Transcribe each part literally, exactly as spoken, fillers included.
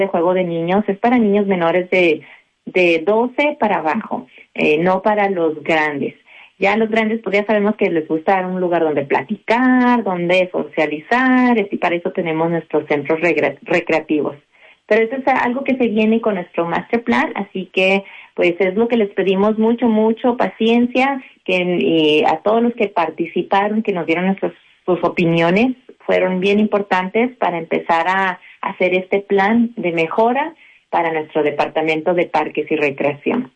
de juego de niños, es para niños menores de, de doce para abajo, eh, no para los grandes. Ya los grandes, pues ya sabemos que les gusta un lugar donde platicar, donde socializar, y para eso tenemos nuestros centros recre- recreativos. Pero eso es algo que se viene con nuestro master plan, así que pues es lo que les pedimos, mucho, mucho paciencia, que y a todos los que participaron, que nos dieron nuestras, sus opiniones, fueron bien importantes para empezar a hacer este plan de mejora para nuestro departamento de parques y recreación.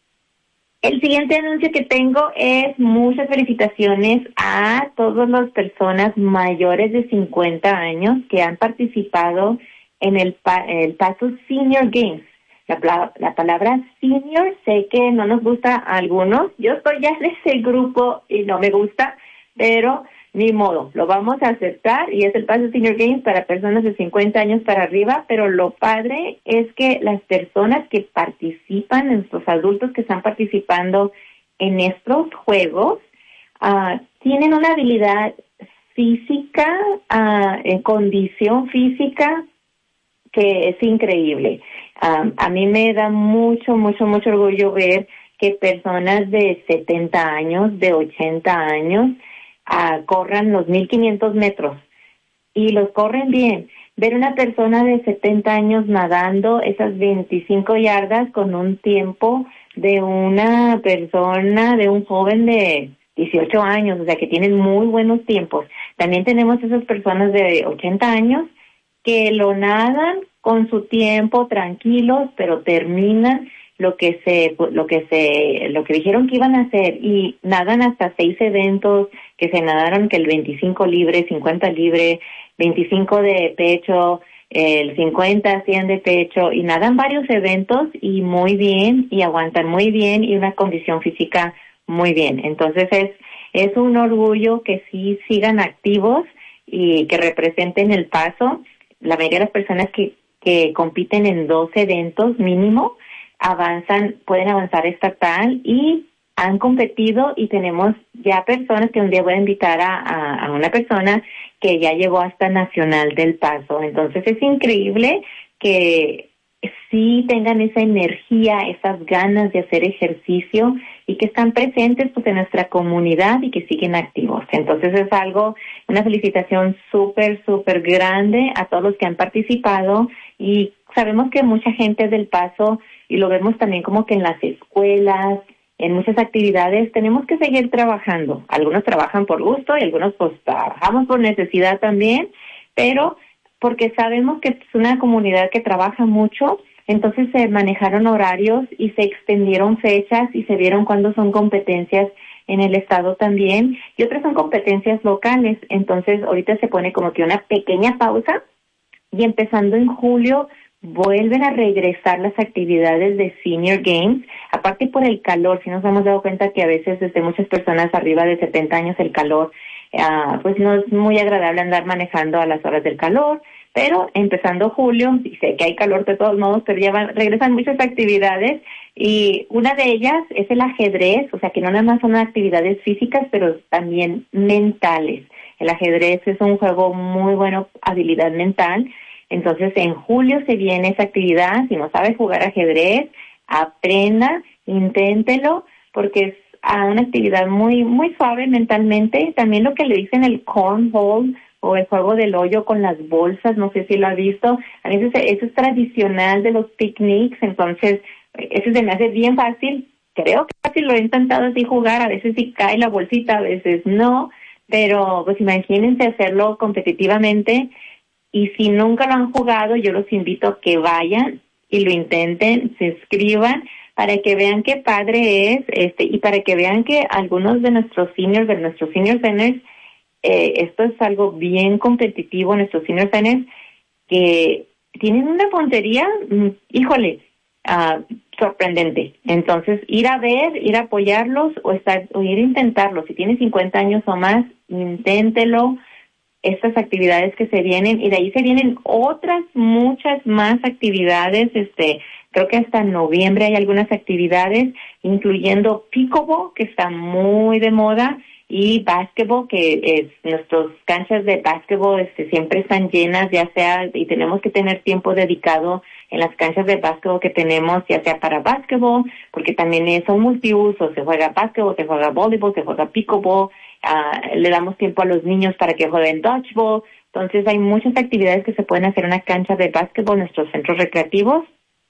El siguiente anuncio que tengo es muchas felicitaciones a todas las personas mayores de cincuenta años que han participado en el, el Paso Senior Games. La, la palabra senior sé que no nos gusta a algunos. Yo estoy ya en ese grupo y no me gusta, pero ni modo, lo vamos a aceptar y es el Paso Senior Games para personas de cincuenta años para arriba, pero lo padre es que las personas que participan, nuestros adultos que están participando en estos juegos, uh, tienen una habilidad física, uh, en condición física que es increíble. Um, a mí me da mucho, mucho, mucho orgullo ver que personas de setenta años, de ochenta años, Uh, corran los mil quinientos metros y los corren bien. Ver una persona de setenta años nadando esas veinticinco yardas con un tiempo de una persona, de un joven de dieciocho años, o sea que tienen muy buenos tiempos. También tenemos esas personas de ochenta años que lo nadan con su tiempo tranquilos, pero terminan lo que se lo que se lo que dijeron que iban a hacer y nadan hasta seis eventos que se nadaron, que el veinticinco libre, cincuenta libre, veinticinco de pecho, el cincuenta, cien de pecho y nadan varios eventos y muy bien y aguantan muy bien y una condición física muy bien. Entonces es es un orgullo que sí sigan activos y que representen el Paso. La mayoría de las personas que que compiten en dos eventos mínimo avanzan, pueden avanzar estatal y han competido y tenemos ya personas que un día voy a invitar a, a, a una persona que ya llegó hasta Nacional del Paso. Entonces es increíble que sí tengan esa energía, esas ganas de hacer ejercicio y que están presentes pues en nuestra comunidad y que siguen activos. Entonces es algo, una felicitación súper, súper grande a todos los que han participado y sabemos que mucha gente del Paso y lo vemos también como que en las escuelas, en muchas actividades, tenemos que seguir trabajando. Algunos trabajan por gusto y algunos pues trabajamos por necesidad también, pero porque sabemos que es una comunidad que trabaja mucho, entonces se manejaron horarios y se extendieron fechas y se vieron cuándo son competencias en el estado también y otras son competencias locales. Entonces ahorita se pone como que una pequeña pausa y empezando en julio vuelven a regresar las actividades de Senior Games, aparte por el calor. Si nos hemos dado cuenta que a veces desde muchas personas arriba de setenta años el calor, uh, pues no es muy agradable andar manejando a las horas del calor, pero empezando julio, y sé que hay calor de todos modos, pero ya van, regresan muchas actividades y una de ellas es el ajedrez, o sea que no nada más son actividades físicas, pero también mentales. El ajedrez es un juego muy bueno, habilidad mental. Entonces, en julio se viene esa actividad. Si no sabe jugar ajedrez, aprenda, inténtelo, porque es uh, una actividad muy muy suave mentalmente. También lo que le dicen el cornhole o el juego del hoyo con las bolsas, no sé si lo ha visto. A veces eso es tradicional de los picnics, entonces eso se me hace bien fácil. Creo que fácil lo he intentado así jugar, a veces sí cae la bolsita, a veces no, pero pues imagínense hacerlo competitivamente. Y si nunca lo han jugado, yo los invito a que vayan y lo intenten, se inscriban para que vean qué padre es, este, y para que vean que algunos de nuestros seniors, de nuestros senior centers, eh, esto es algo bien competitivo, nuestros senior centers, que tienen una puntería, híjole, uh, sorprendente. Entonces, ir a ver, ir a apoyarlos o, estar, o ir a intentarlo. Si tiene cincuenta años o más, inténtelo. Estas actividades que se vienen, y de ahí se vienen otras muchas más actividades, este, creo que hasta noviembre hay algunas actividades, incluyendo pickleball, que está muy de moda, y básquetbol, que es, nuestras canchas de básquetbol este, siempre están llenas, ya sea, y tenemos que tener tiempo dedicado en las canchas de básquetbol que tenemos, ya sea para básquetbol, porque también es un multiuso, se juega básquetbol, se juega voleibol, se juega pickleball, uh, le damos tiempo a los niños para que jueguen dodgeball. Entonces hay muchas actividades que se pueden hacer en una cancha de básquetbol en nuestros centros recreativos,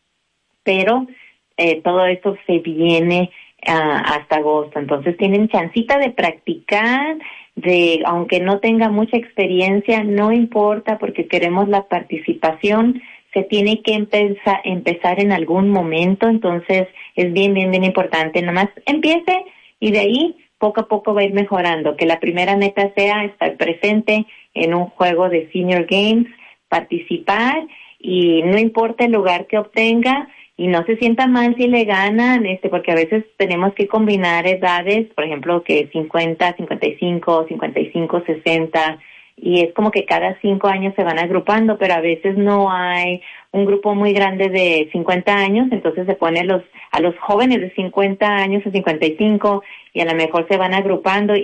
pero eh, todo esto se viene uh, hasta agosto. Entonces tienen chancita de practicar, de aunque no tenga mucha experiencia, no importa, porque queremos la participación. Se tiene que empezar, empezar en algún momento, entonces es bien, bien, bien importante. Nomás empiece y de ahí poco a poco va a ir mejorando. Que la primera meta sea estar presente en un juego de Senior Games, participar, y no importa el lugar que obtenga, y no se sienta mal si le ganan, este, porque a veces tenemos que combinar edades, por ejemplo, que cincuenta, cincuenta y cinco, cincuenta y cinco, sesenta, y es como que cada cinco años se van agrupando, pero a veces no hay un grupo muy grande de cincuenta años, entonces se pone los, a los jóvenes de cincuenta años a cincuenta y cinco, y a lo mejor se van agrupando, y,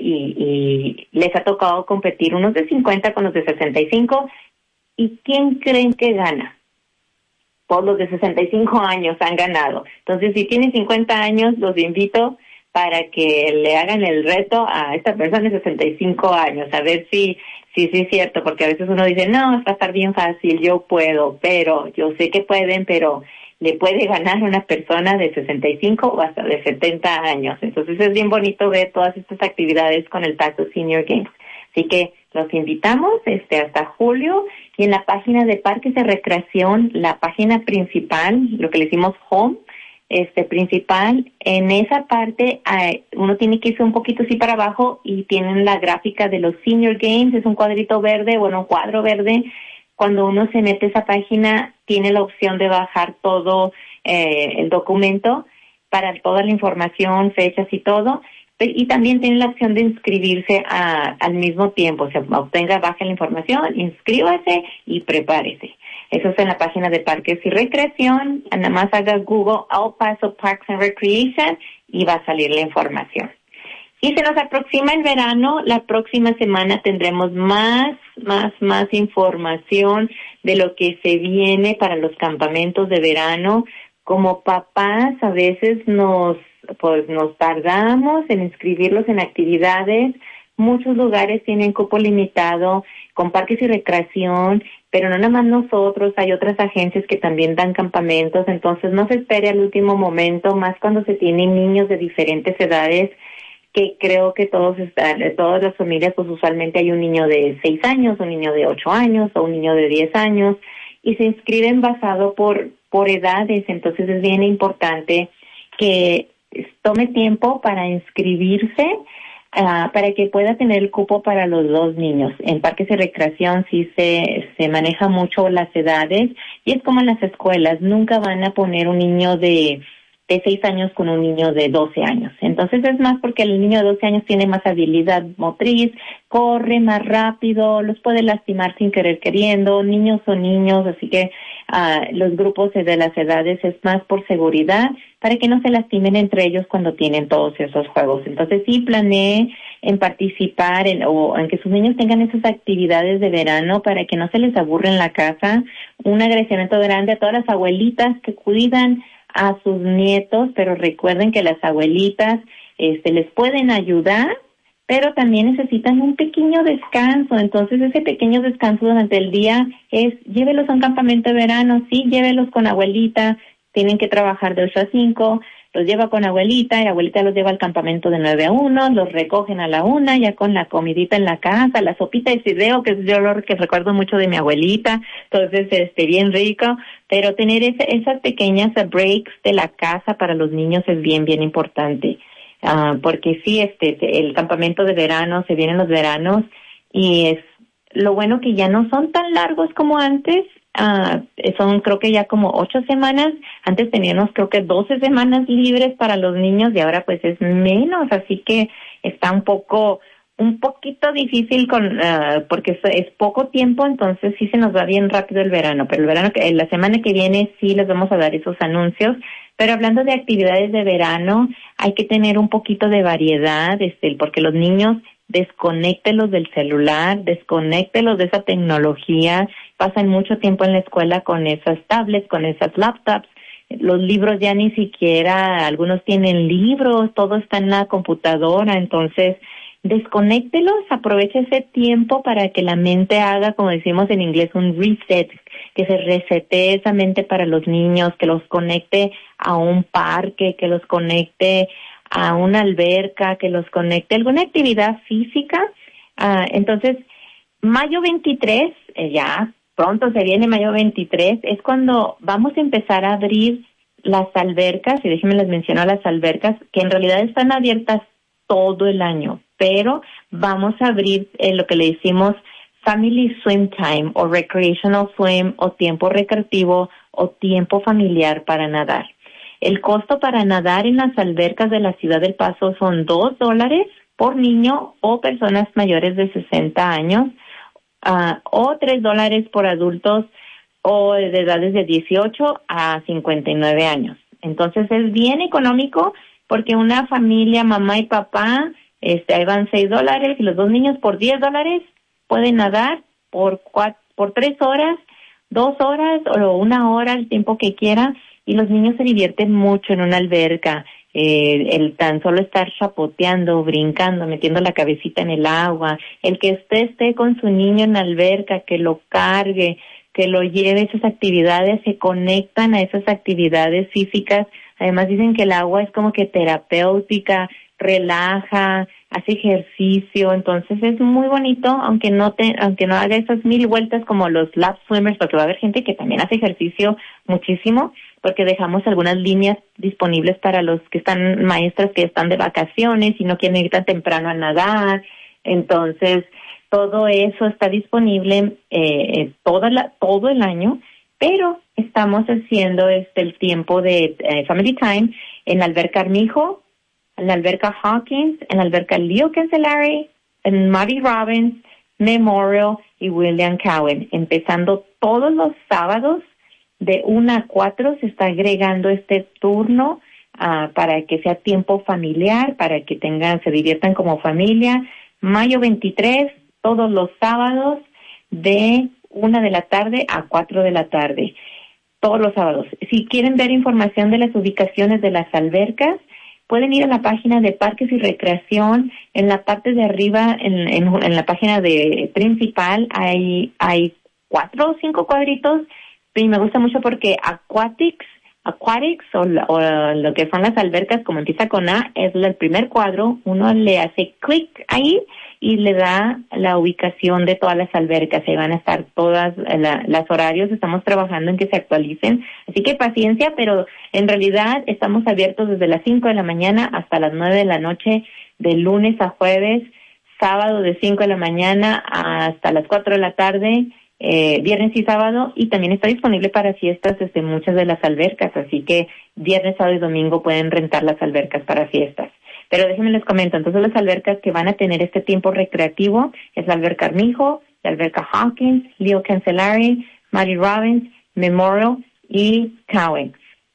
y les ha tocado competir unos de cincuenta con los de sesenta y cinco, ¿y quién creen que gana? Todos los de sesenta y cinco años han ganado. Entonces, si tienen cincuenta años, los invito para que le hagan el reto a esta persona de sesenta y cinco años, a ver si sí, sí es cierto, porque a veces uno dice, no, va a estar bien fácil, yo puedo, pero yo sé que pueden, pero le puede ganar una persona de sesenta y cinco o hasta de setenta años. Entonces, es bien bonito ver todas estas actividades con el Tazo Senior Games. Así que los invitamos este hasta julio, y en la página de Parques de Recreación, la página principal, lo que le decimos home, este principal, en esa parte eh, uno tiene que irse un poquito así para abajo y tienen la gráfica de los Senior Games, es un cuadrito verde, bueno, un cuadro verde. Cuando uno se mete a esa página, tiene la opción de bajar todo eh, el documento para toda la información, fechas y todo. Y también tiene la opción de inscribirse a, al mismo tiempo. O sea, obtenga, baje la información, inscríbase y prepárese. Eso es en la página de Parques y Recreación. Nada más haga Google El Paso Parks and Recreation y va a salir la información. Y se nos aproxima el verano. La próxima semana tendremos más, más, más información de lo que se viene para los campamentos de verano. Como papás, a veces nos pues nos tardamos en inscribirlos en actividades. Muchos lugares tienen cupo limitado con Parques y Recreación, pero no nada más nosotros, hay otras agencias que también dan campamentos, entonces no se espere al último momento, más cuando se tienen niños de diferentes edades, que creo que todos están, todas las familias, pues usualmente hay un niño de seis años, un niño de ocho años o un niño de diez años, y se inscriben basado por, por edades, entonces es bien importante que tome tiempo para inscribirse, uh, para que pueda tener el cupo para los dos niños. En Parques y Recreación sí se, se maneja mucho las edades, y es como en las escuelas, nunca van a poner un niño de, de seis años con un niño de doce años. Entonces es más porque el niño de doce años tiene más habilidad motriz, corre más rápido, los puede lastimar sin querer queriendo, niños son niños, así que uh, los grupos de las edades es más por seguridad, para que no se lastimen entre ellos cuando tienen todos esos juegos. Entonces sí planeé en participar en, o en que sus niños tengan esas actividades de verano para que no se les aburra en la casa. Un agradecimiento grande a todas las abuelitas que cuidan a sus nietos, pero recuerden que las abuelitas este, les pueden ayudar, pero también necesitan un pequeño descanso. Entonces ese pequeño descanso durante el día es, llévelos a un campamento de verano, sí, llévelos con abuelita. Tienen que trabajar de ocho a cinco, los lleva con abuelita, y abuelita los lleva al campamento de nueve a uno, los recogen a la una, ya con la comidita en la casa, la sopita de fideo, que es yo lo que recuerdo mucho de mi abuelita, entonces, este, bien rico, pero tener ese, esas pequeñas breaks de la casa para los niños es bien, bien importante, uh, porque sí, este, el campamento de verano, se vienen los veranos, y es lo bueno que ya no son tan largos como antes. Uh, son creo que ya como ocho semanas, antes teníamos creo que doce semanas libres para los niños, y ahora pues es menos, así que está un poco, un poquito difícil con, uh, porque es, es poco tiempo, entonces sí se nos va bien rápido el verano, pero el verano, la semana que viene sí les vamos a dar esos anuncios. Pero hablando de actividades de verano, hay que tener un poquito de variedad, este, porque los niños, desconéctelos del celular, desconéctelos de esa tecnología, pasan mucho tiempo en la escuela con esas tablets, con esas laptops. Los libros ya ni siquiera, algunos tienen libros, todo está en la computadora, entonces desconéctelos, aproveche ese tiempo para que la mente haga, como decimos en inglés, un reset, que se resete esa mente para los niños, que los conecte a un parque, que los conecte a una alberca, que los conecte a alguna actividad física. Uh, entonces, mayo veintitrés, eh, ya pronto se viene mayo veintitrés, es cuando vamos a empezar a abrir las albercas, y déjenme les menciono las albercas, que en realidad están abiertas todo el año, pero vamos a abrir eh, lo que le decimos Family Swim Time o Recreational Swim o tiempo recreativo o tiempo familiar para nadar. El costo para nadar en las albercas de la Ciudad del Paso son dos dólares por niño o personas mayores de sesenta años, uh, o tres dólares por adultos o de edades de dieciocho a cincuenta y nueve años. Entonces es bien económico porque una familia, mamá y papá, este, ahí van seis dólares y los dos niños por diez dólares pueden nadar por cuatro, por tres horas, dos horas o una hora, el tiempo que quiera, y los niños se divierten mucho en una alberca. Eh, el tan solo estar chapoteando, brincando, metiendo la cabecita en el agua, el que usted esté con su niño en la alberca, que lo cargue, que lo lleve a esas actividades, se conectan a esas actividades físicas. Además dicen que el agua es como que terapéutica, relaja, hace ejercicio, entonces es muy bonito, aunque no te, aunque no haga esas mil vueltas como los lap swimmers, porque va a haber gente que también hace ejercicio muchísimo, porque dejamos algunas líneas disponibles para los que están, maestras que están de vacaciones y no quieren ir tan temprano a nadar. Entonces todo eso está disponible eh, toda la, todo el año, pero estamos haciendo este el tiempo de eh, Family Time en la alberca Armijo, en la alberca Hawkins, en la alberca Leo Cancelari, en Marty Robbins, Memorial y William Cowan. Empezando todos los sábados de una a cuatro se está agregando este turno uh, para que sea tiempo familiar, para que tengan, se diviertan como familia. Mayo veintitrés, todos los sábados de una de la tarde a cuatro de la tarde. Todos los sábados. Si quieren ver información de las ubicaciones de las albercas, pueden ir a la página de Parques y Recreación. En la parte de arriba, en, en, en la página de principal, hay, hay cuatro o cinco cuadritos. Y me gusta mucho porque Aquatics, Aquatics o, o lo que son las albercas, como empieza con A, es el primer cuadro. Uno le hace clic ahí y le da la ubicación de todas las albercas. Ahí van a estar todas la, las horarios. Estamos trabajando en que se actualicen. Así que paciencia, pero en realidad estamos abiertos desde las cinco de la mañana hasta las nueve de la noche, de lunes a jueves, sábado de cinco de la mañana hasta las cuatro de la tarde, eh, viernes y sábado, y también está disponible para fiestas desde muchas de las albercas. Así que viernes, sábado y domingo pueden rentar las albercas para fiestas. Pero déjenme les comento, entonces las albercas que van a tener este tiempo recreativo es la alberca Armijo, la alberca Hawkins, Leo Cancelari, Marty Robbins, Memorial y Cowan.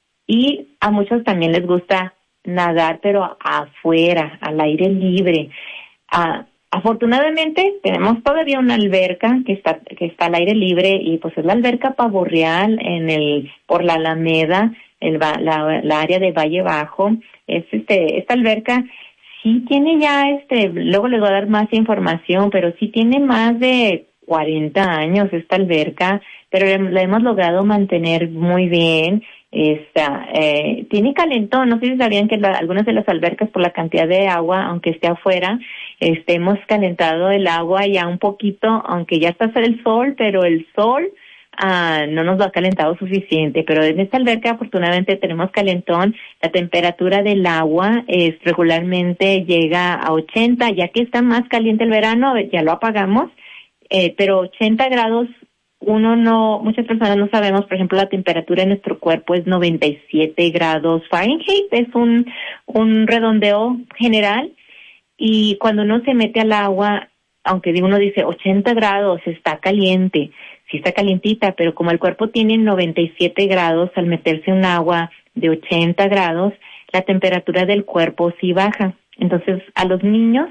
Y a muchos también les gusta nadar, pero afuera, al aire libre. Uh, afortunadamente tenemos todavía una alberca que está que está al aire libre, y pues es la alberca Pavo Real en el por la Alameda, el la, la área de Valle Bajo. Es este esta alberca sí tiene ya este luego les voy a dar más información, pero sí tiene más de cuarenta años esta alberca, pero la hemos logrado mantener muy bien. Esta, eh, tiene calentón. No sé si sabían que la, algunas de las albercas, por la cantidad de agua, aunque esté afuera, este, hemos calentado el agua ya un poquito, aunque ya está el sol, pero el sol ah, no nos lo ha calentado suficiente. Pero en esta alberca afortunadamente tenemos calentón. La temperatura del agua es regularmente llega a ochenta, ya que está más caliente el verano, ya lo apagamos, eh, pero ochenta grados. Uno no, muchas personas no sabemos, por ejemplo, la temperatura de nuestro cuerpo es noventa y siete grados Fahrenheit, es un, un redondeo general, y cuando uno se mete al agua, aunque uno dice ochenta grados, está caliente, sí está calientita, pero como el cuerpo tiene noventa y siete grados, al meterse en un agua de ochenta grados, la temperatura del cuerpo sí baja. Entonces, a los niños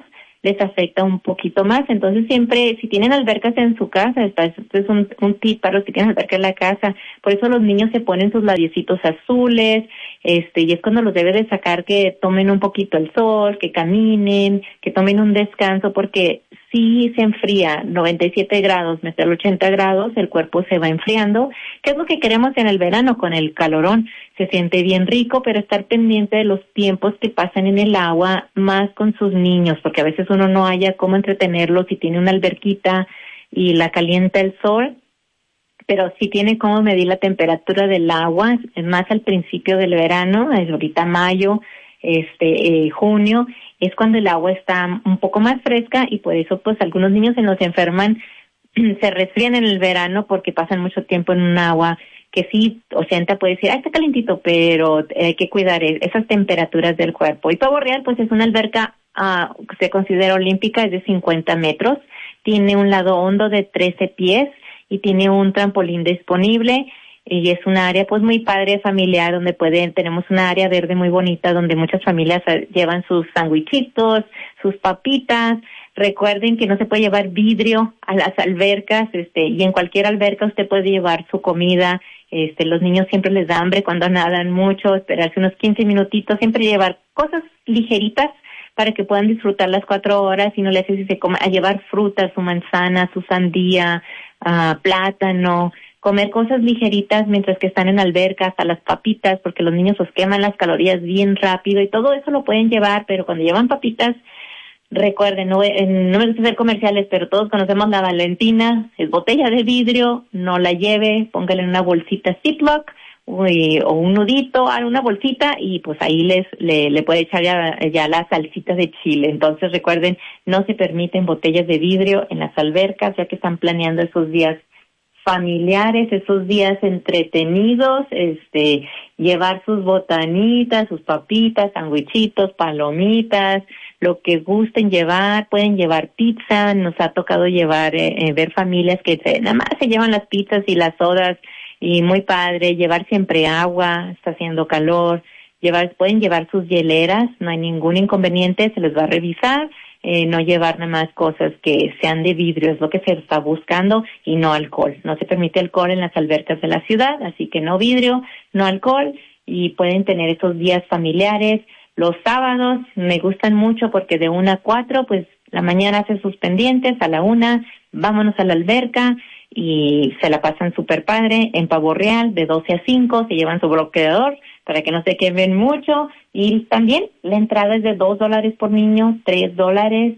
les afecta un poquito más. Entonces siempre, si tienen albercas en su casa, este es un, un tip para los que tienen alberca en la casa, por eso los niños se ponen sus labiecitos azules, este, y es cuando los debe de sacar que tomen un poquito el sol, que caminen, que tomen un descanso, porque si se enfría noventa y siete grados, meter ochenta grados, el cuerpo se va enfriando, que es lo que queremos en el verano con el calorón. Se siente bien rico, pero estar pendiente de los tiempos que pasan en el agua, más con sus niños, porque a veces uno no haya cómo entretenerlos si tiene una alberquita y la calienta el sol, pero sí tiene cómo medir la temperatura del agua, es más al principio del verano, es ahorita mayo, este, eh, junio, es cuando el agua está un poco más fresca y por eso pues algunos niños se nos enferman, se resfrían en el verano porque pasan mucho tiempo en un agua que sí, ochenta puede decir, ah, está calentito, pero hay que cuidar esas temperaturas del cuerpo. Y Pavo Real, pues es una alberca uh, que se considera olímpica, es de cincuenta metros, tiene un lado hondo de trece pies y tiene un trampolín disponible y es una área pues muy padre, familiar, donde pueden, tenemos una área verde muy bonita donde muchas familias llevan sus sandwichitos, sus papitas. Recuerden que no se puede llevar vidrio a las albercas, este, y en cualquier alberca usted puede llevar su comida. Este, los niños siempre les da hambre cuando nadan mucho, esperarse unos quince minutitos, siempre llevar cosas ligeritas para que puedan disfrutar las cuatro horas y no le hace si se come, a llevar frutas, su manzana, su sandía, uh, plátano, comer cosas ligeritas mientras que están en alberca, hasta las papitas, porque los niños os queman las calorías bien rápido y todo eso lo pueden llevar, pero cuando llevan papitas, recuerden, no, no me gusta hacer comerciales, pero todos conocemos la Valentina, es botella de vidrio, no la lleve, póngale en una bolsita Ziploc uy, o un nudito a una bolsita y pues ahí les le, le puede echar ya, ya las salsitas de chile. Entonces recuerden, no se permiten botellas de vidrio en las albercas, ya que están planeando esos días familiares, esos días entretenidos, este, llevar sus botanitas, sus papitas, sandwichitos, palomitas, lo que gusten llevar, pueden llevar pizza, nos ha tocado llevar, eh, eh, ver familias que se, nada más se llevan las pizzas y las sodas, y muy padre, llevar siempre agua, está haciendo calor, llevar, pueden llevar sus hieleras, no hay ningún inconveniente, se les va a revisar, eh, no llevar nada más cosas que sean de vidrio, es lo que se está buscando, y no alcohol, no se permite alcohol en las albercas de la ciudad, así que no vidrio, no alcohol, y pueden tener esos días familiares. Los sábados me gustan mucho porque de una a cuatro, pues la mañana hacen sus pendientes, a la una, vámonos a la alberca y se la pasan súper padre. En Pavo Real, de doce a cinco, se llevan su bloqueador para que no se quemen mucho. Y también la entrada es de dos dólares por niño, tres dólares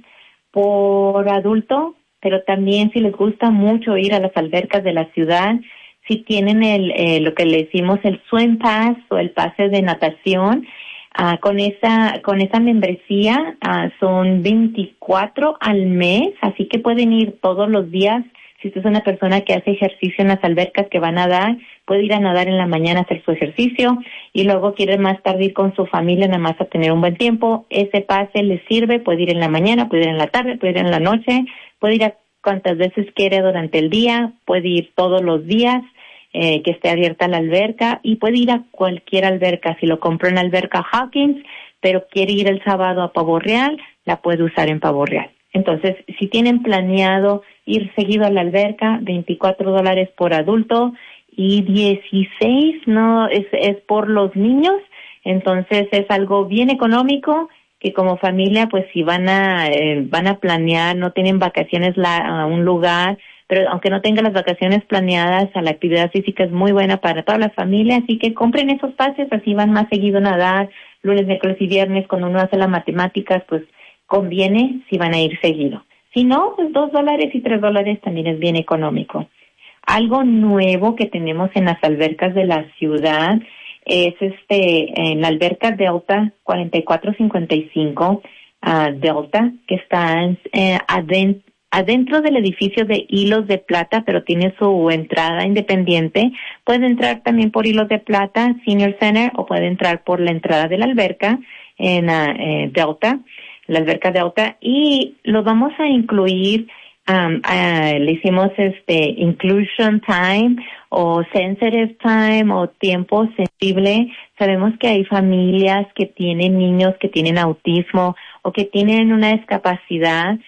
por adulto, pero también si les gusta mucho ir a las albercas de la ciudad, si tienen el eh, lo que le decimos el swim pass o el pase de natación, Uh, con esa con esa membresía uh, son veinticuatro al mes, así que pueden ir todos los días. Si usted es una persona que hace ejercicio en las albercas que va a nadar, puede ir a nadar en la mañana a hacer su ejercicio y luego quiere más tarde ir con su familia nada más a tener un buen tiempo. Ese pase le sirve, puede ir en la mañana, puede ir en la tarde, puede ir en la noche, puede ir a cuantas veces quiere durante el día, puede ir todos los días. Eh, que esté abierta la alberca y puede ir a cualquier alberca. Si lo compró en alberca Hawkins, pero quiere ir el sábado a Pavo Real, la puede usar en Pavo Real. Entonces, si tienen planeado ir seguido a la alberca, veinticuatro dólares por adulto y dieciséis no es, es por los niños. Entonces, es algo bien económico que como familia, pues si van a eh, van a planear, no tienen vacaciones la, a un lugar, pero aunque no tengan las vacaciones planeadas, a la actividad física es muy buena para toda la familia, así que compren esos pases, así van más seguido a nadar, lunes, miércoles y viernes, cuando uno hace las matemáticas, pues conviene si van a ir seguido. Si no, pues dos dólares y tres dólares también es bien económico. Algo nuevo que tenemos en las albercas de la ciudad es este en la alberca Delta cuarenta y cuatro cincuenta y cinco, uh, Delta, que está eh, adentro, adentro del edificio de Hilos de Plata, pero tiene su entrada independiente. Puede entrar también por Hilos de Plata, Senior Center, o puede entrar por la entrada de la alberca en uh, eh, Delta, la alberca Delta, y lo vamos a incluir, um, uh, le hicimos este Inclusion Time, o Sensitive Time, o tiempo sensible. Sabemos que hay familias que tienen niños que tienen autismo, o que tienen una discapacidad,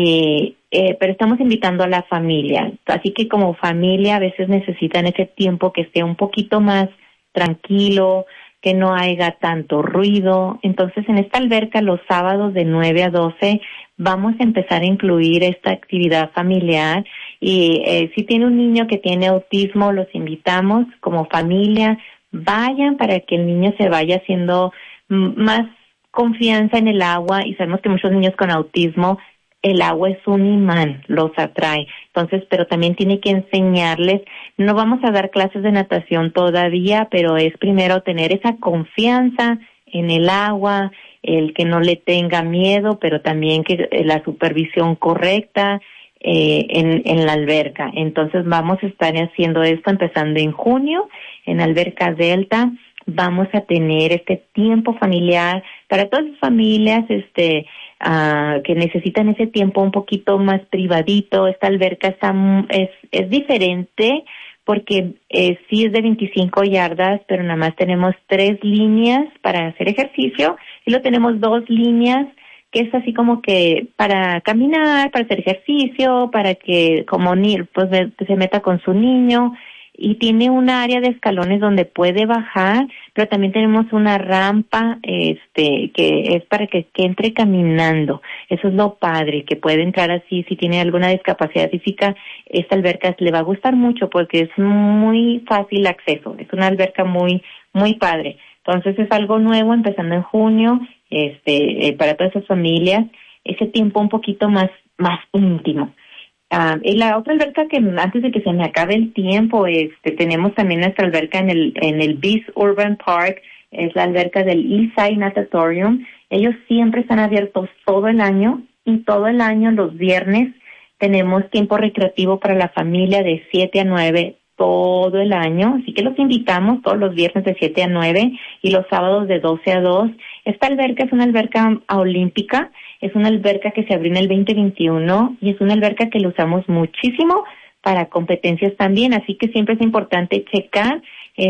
y eh, pero estamos invitando a la familia. Así que como familia a veces necesitan ese tiempo que esté un poquito más tranquilo, que no haya tanto ruido. Entonces, en esta alberca los sábados de nueve a doce vamos a empezar a incluir esta actividad familiar. Y eh, si tiene un niño que tiene autismo, los invitamos como familia, vayan para que el niño se vaya haciendo m- más confianza en el agua. Y sabemos que muchos niños con autismo, el agua es un imán, los atrae. Entonces, pero también tiene que enseñarles. No vamos a dar clases de natación todavía, pero es primero tener esa confianza en el agua, el que no le tenga miedo, pero también que eh, la supervisión correcta eh, en, en la alberca. Entonces, vamos a estar haciendo esto empezando en junio en Alberca Delta. Vamos a tener este tiempo familiar para todas las familias, este, Uh, que necesitan ese tiempo un poquito más privadito. Esta alberca está, es, es diferente porque eh, sí es de veinticinco yardas, pero nada más tenemos tres líneas para hacer ejercicio y luego tenemos dos líneas que es así como que para caminar, para hacer ejercicio, para que como ni, pues se meta con su niño. Y tiene un área de escalones donde puede bajar, pero también tenemos una rampa este que es para que, que entre caminando. Eso es lo padre, que puede entrar así. Si tiene alguna discapacidad física, esta alberca le va a gustar mucho porque es muy fácil acceso. Es una alberca muy, muy padre. Entonces es algo nuevo empezando en junio, este, eh, para todas esas familias, ese tiempo un poquito más, más íntimo. Uh, y la otra alberca que antes de que se me acabe el tiempo, este, tenemos también nuestra alberca en el en el Beast Urban Park, es la alberca del Eastside Natatorium. Ellos siempre están abiertos todo el año y todo el año los viernes tenemos tiempo recreativo para la familia de siete a nueve todo el año, así que los invitamos todos los viernes de siete a nueve y los sábados de doce a dos. Esta alberca es una alberca olímpica, es una alberca que se abrió en el veinte veintiuno y es una alberca que la usamos muchísimo para competencias también, así que siempre es importante checar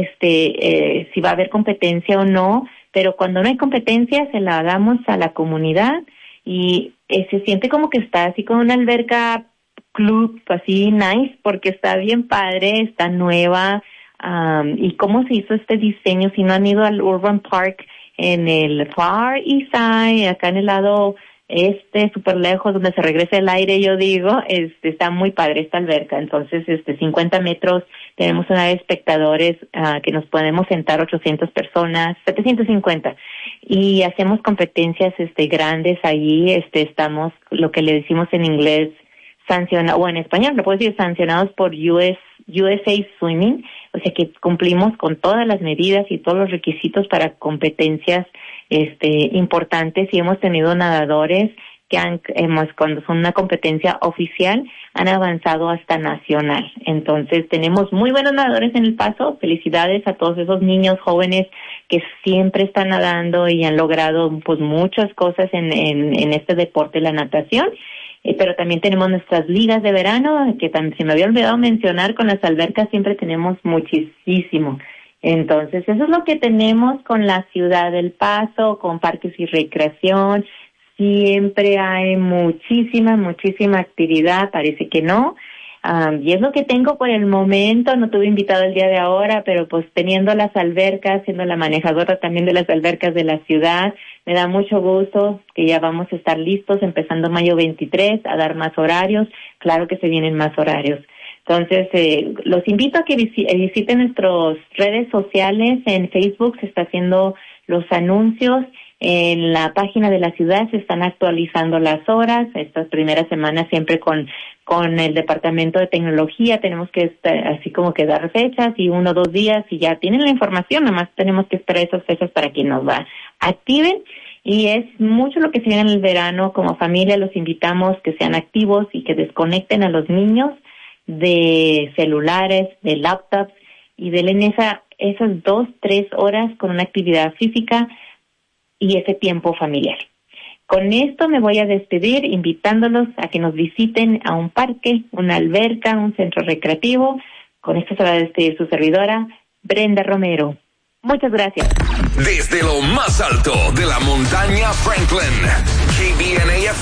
este eh, si va a haber competencia o no, pero cuando no hay competencia se la damos a la comunidad y eh, se siente como que está así con una alberca club así nice porque está bien padre, está nueva. Um, y cómo se hizo este diseño, si no han ido al Urban Park en el Far East Side, acá en el lado este, súper lejos, donde se regresa el aire, yo digo, este, está muy padre esta alberca. Entonces, este, cincuenta metros, tenemos una de espectadores uh, que nos podemos sentar ochocientas personas, setecientos cincuenta, y hacemos competencias, este, grandes allí, este, estamos, lo que le decimos en inglés, sancionados, o en español, lo puedo decir, sancionados por U S, U S A Swimming, o sea que cumplimos con todas las medidas y todos los requisitos para competencias este importantes y hemos tenido nadadores que han, hemos, cuando son una competencia oficial, han avanzado hasta nacional. Entonces tenemos muy buenos nadadores en El Paso. Felicidades a todos esos niños jóvenes que siempre están nadando y han logrado pues muchas cosas en, en, en este deporte, la natación. Eh, pero también tenemos nuestras ligas de verano, que también se me había olvidado mencionar, con las albercas siempre tenemos muchísimo. Entonces, eso es lo que tenemos con la ciudad del Paso, con parques y recreación. Siempre hay muchísima, muchísima actividad, parece que no. Um, y es lo que tengo por el momento. No tuve invitado el día de ahora, pero pues teniendo las albercas, siendo la manejadora también de las albercas de la ciudad, me da mucho gusto que ya vamos a estar listos empezando mayo veintitrés a dar más horarios. Claro que se vienen más horarios. Entonces, eh, los invito a que visiten nuestras redes sociales. En Facebook se está haciendo los anuncios. En la página de la ciudad se están actualizando las horas. Estas primeras semanas siempre con con el departamento de tecnología tenemos que estar, así como que dar fechas y uno o dos días y ya tienen la información. Nada más tenemos que esperar esas fechas para que nos va activen. Y es mucho lo que se viene en el verano. Como familia los invitamos que sean activos y que desconecten a los niños de celulares, de laptops y denle esa, esas dos, tres horas con una actividad física y ese tiempo familiar. Con esto me voy a despedir invitándolos a que nos visiten a un parque, una alberca, un centro recreativo. Con esto se va a despedir su servidora, Brenda Romero. Muchas gracias. Desde lo más alto de la montaña Franklin, K B N A